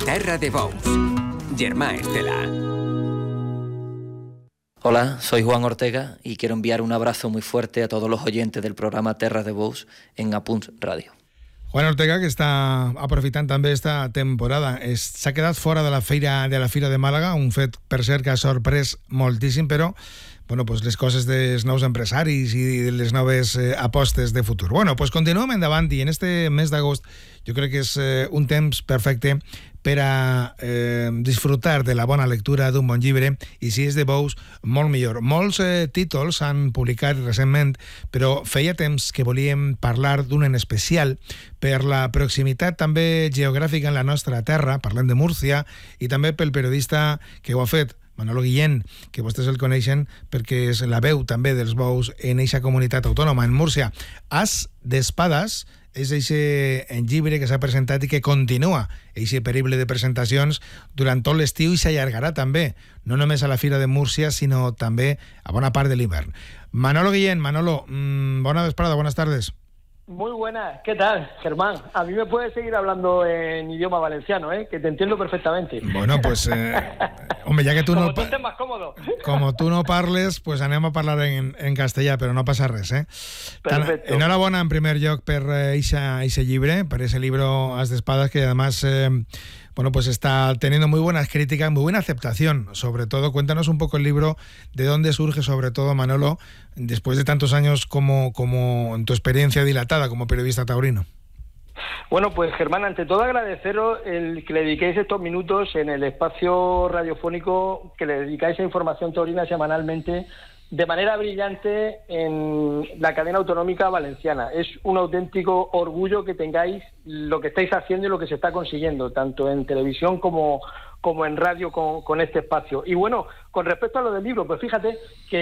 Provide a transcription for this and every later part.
Terra de Bous. Germán Estela. Hola, soy Juan Ortega y quiero enviar un abrazo muy fuerte a todos los oyentes del programa Terra de Bous en Apunts Radio. Juan Ortega, que està aprofitant també esta temporada, s'ha quedat fora de la Fira de Màlaga, un fet, per cert, que ha sorprès moltíssim, però bueno, pues les coses dels nous empresaris i de les noves apostes de futur. Bueno, pues continuem endavant i en este mes d'agost jo crec que és un temps perfecte per a disfrutar de la bona lectura d'un bon llibre i si és de Bous, molt millor. Molts títols s'han publicat recentment, però feia temps que volíem parlar d'un en especial per la proximitat també geogràfica en la nostra terra, parlem de Múrcia, i també pel periodista que ho ha fet, Manolo Guillén, que vostès el coneixen perquè és la veu també dels bous en eixa comunitat autònoma, en Múrcia. As d'Espades és eixe llibre que s'ha presentat i que continua eixe perible de presentacions durant tot l'estiu i s'allargarà també, no només a la Fira de Múrcia, sinó també a bona part de l'hivern. Manolo Guillén, Manolo, bona vesprada, buenas tardes. Muy buenas, ¿qué tal, Germán? A mí me puedes seguir hablando en idioma valenciano, que te entiendo perfectamente. Bueno, pues, hombre, ya que tú como tú estés más cómodo. Como tú no parles, pues anem a parlar en castellà, però no passa res, Perfecto. Enhorabona, en primer lloc, per eixe llibre, per ese libro As d'Espadas, que además bueno, pues está teniendo muy buenas críticas, muy buena aceptación. Sobre todo, cuéntanos un poco el libro, de dónde surge, sobre todo, Manolo, después de tantos años como en tu experiencia dilatada como periodista taurino. Bueno, pues Germán, ante todo agradeceros el que le dediquéis estos minutos en el espacio radiofónico, que le dedicáis a Información Taurina semanalmente, de manera brillante en la cadena autonómica valenciana. Es un auténtico orgullo que tengáis lo que estáis haciendo y lo que se está consiguiendo, tanto en televisión como en radio con este espacio. Y bueno, con respecto a lo del libro, pues fíjate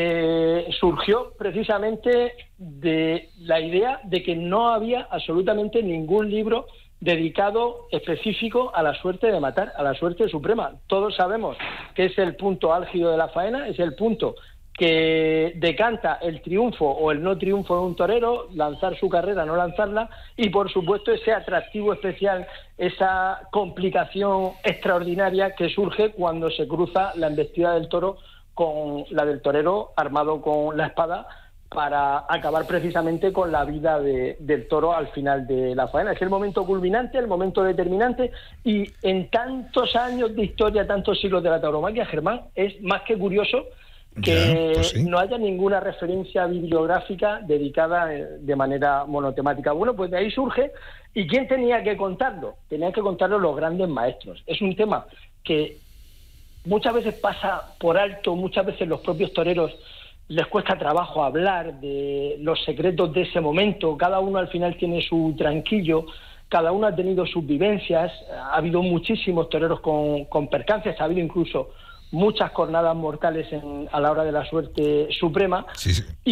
que surgió precisamente de la idea de que no había absolutamente ningún libro dedicado específico a la suerte de matar, a la suerte suprema. Todos sabemos que es el punto álgido de la faena, es el punto que decanta el triunfo o el no triunfo de un torero, lanzar su carrera, no lanzarla, y por supuesto ese atractivo especial, esa complicación extraordinaria que surge cuando se cruza la embestida del toro con la del torero armado con la espada para acabar precisamente con la vida del toro al final de la faena. Es el momento culminante, el momento determinante, y en tantos años de historia, tantos siglos de la tauromaquia, Germán, es más que curioso que pues sí, no haya ninguna referencia bibliográfica dedicada de manera monotemática. Bueno, pues de ahí surge. ¿Y quién tenía que contarlo? Tenían que contarlo los grandes maestros. Es un tema que muchas veces pasa por alto, muchas veces los propios toreros les cuesta trabajo hablar de los secretos de ese momento. Cada uno al final tiene su tranquillo, cada uno ha tenido sus vivencias, ha habido muchísimos toreros con percances, ha habido incluso muchas cornadas mortales a la hora de la suerte suprema. Sí, sí.